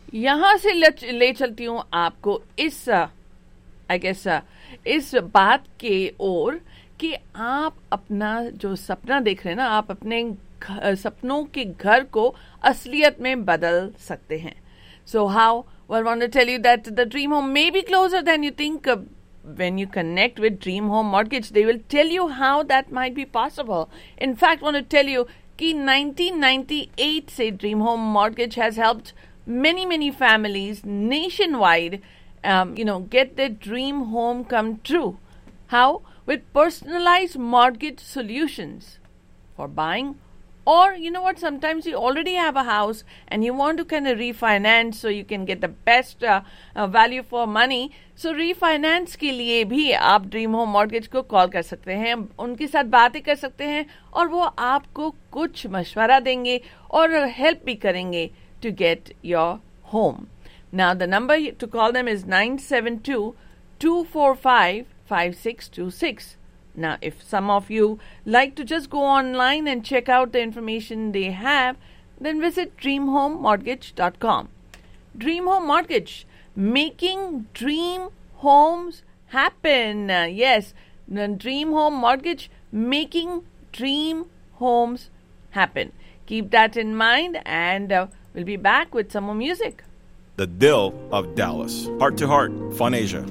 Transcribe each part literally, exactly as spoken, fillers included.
यहाँ से ले, ले चलती हूँ आपको इस आई गेस इस बात के ओर कि आप अपना जो सपना देख रहे हैं ना, आप अपने सपनों के घर को असलियत में बदल सकते हैं. So how? Well, I want to tell you that the dream home may be closer than you think. Uh, when you connect with Dream Home Mortgage, they will tell you how that might be possible. In fact, I want to tell you that nineteen ninety-eight से Dream Home Mortgage has helped many, many families nationwide, um, you know, get their dream home come true. How? With personalized mortgage solutions for buying. Or, you know what, sometimes you already have a house and you want to kind of refinance so you can get the best uh, uh, value for money. So, refinance के लिए भी आप dream home mortgage को call कर सकते हैं, उनके साथ बातें कर सकते हैं और वो आपको कुछ मशवरा देंगे और हेल्प भी करेंगे to get your home. Now, the number to call them is nine seven two, two four five, five six two six. Now, if some of you like to just go online and check out the information they have, then visit dream home mortgage dot com. Dream Home Mortgage, making dream homes happen. Uh, yes, Dream Home Mortgage, making dream homes happen. Keep that in mind, and uh, we'll be back with some more music. The Dill of Dallas. Heart to Heart, Fun Asia.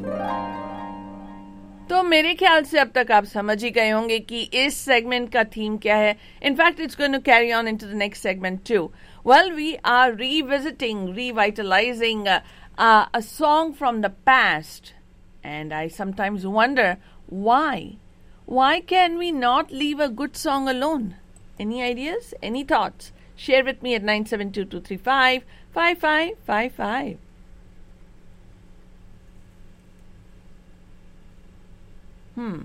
तो मेरे ख्याल से अब तक आप समझ ही गए होंगे कि इस सेगमेंट का थीम क्या है. In fact it's going to carry on into the next segment to. Well, we are revisiting, revitalising a song from the past, and I sometimes wonder why why can we not leave a good song alone. Any ideas, any thoughts? Share with me at nine seven two, two three five, five five five five. Hmm.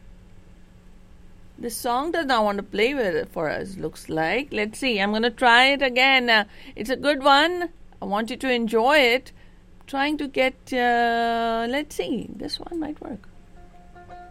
This song does not want to play with it for us, looks like. Let's see. I'm going to try it again. Uh, it's a good one. I want you to enjoy it. Trying to get, uh, let's see. This one might work.